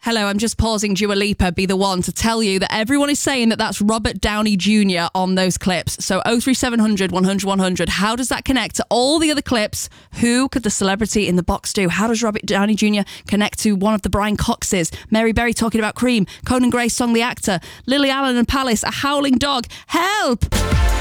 Hello, I'm just pausing Dua Lipa be the one to tell you that everyone is saying that that's Robert Downey Jr. on those clips. So 03700 100 100, how does that connect to all the other clips? Who could the celebrity in the box do? How does Robert Downey Jr. connect to one of the Brian Coxes? Mary Berry talking about Cream, Conan Gray's song The Actor, Lily Allen and Palace, A Howling Dog. Help!